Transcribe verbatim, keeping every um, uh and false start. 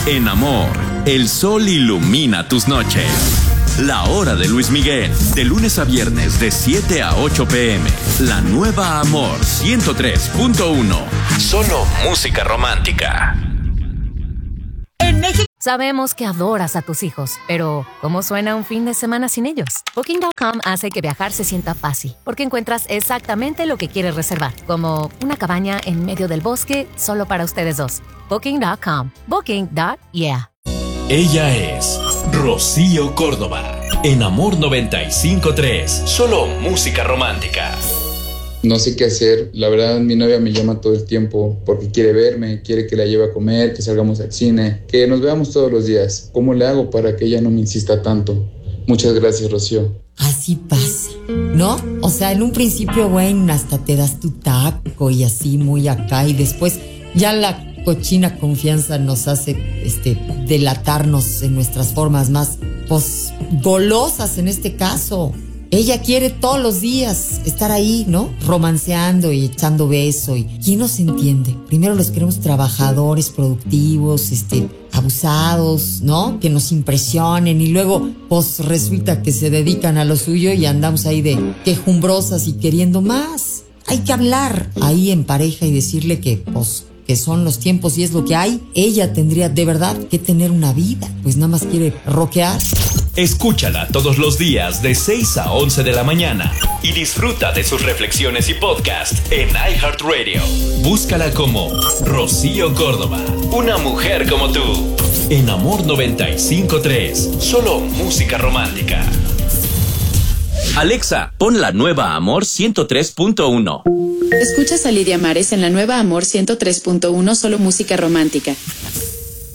En Amor, el sol ilumina tus noches. La Hora de Luis Miguel, de lunes a viernes de siete a ocho pm. La nueva Amor ciento tres punto uno. Solo música romántica. En México sabemos que adoras a tus hijos, pero ¿cómo suena un fin de semana sin ellos? Booking punto com hace que viajar se sienta fácil, porque encuentras exactamente lo que quieres reservar, como una cabaña en medio del bosque solo para ustedes dos. Booking punto com. Booking. Yeah. Ella es Rocío Córdoba. En Amor noventa y cinco punto tres. Solo música romántica. No sé qué hacer, la verdad mi novia me llama todo el tiempo porque quiere verme, quiere que la lleve a comer, que salgamos al cine, que nos veamos todos los días. ¿Cómo le hago para que ella no me insista tanto? Muchas gracias, Rocío. Así pasa, ¿no? O sea, en un principio, bueno, hasta te das tu taco y así muy acá, y después ya la cochina confianza nos hace este delatarnos en nuestras formas más, pues, golosas en este caso. Ella quiere todos los días estar ahí, ¿no? Romanceando y echando beso. ¿Y quién nos entiende? Primero los queremos trabajadores, productivos, este, abusados, ¿no? Que nos impresionen, y luego, pues, resulta que se dedican a lo suyo y andamos ahí de quejumbrosas y queriendo más. Hay que hablar ahí en pareja y decirle que, pues, que son los tiempos y es lo que hay. Ella tendría de verdad que tener una vida, pues nada más quiere rockear. Escúchala todos los días de seis a once de la mañana y disfruta de sus reflexiones y podcast en iHeartRadio. Búscala como Rocío Córdoba, una mujer como tú. En Amor noventa y cinco punto tres, solo música romántica. Alexa, pon la nueva Amor ciento tres punto uno. Escuchas a Lidia Mares en la nueva Amor ciento tres punto uno, solo música romántica.